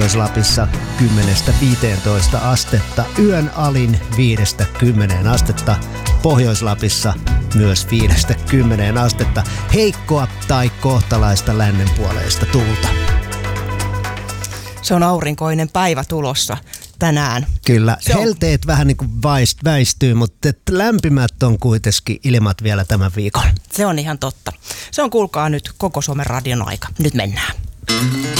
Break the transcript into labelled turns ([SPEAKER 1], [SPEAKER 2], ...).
[SPEAKER 1] Pohjois-Lapissa 10-15 astetta, yön alin 5-10 astetta, Pohjois-Lapissa myös 5-10 astetta, heikkoa tai kohtalaista lännenpuoleista tuulta.
[SPEAKER 2] Se on aurinkoinen päivä tulossa tänään.
[SPEAKER 1] Kyllä, helteet vähän niin kuin väistyy, mutta lämpimät on kuitenkin ilmat vielä tämän viikon.
[SPEAKER 2] Se on ihan totta. Se on, kuulkaa, nyt koko Suomen radion aika. Nyt mennään.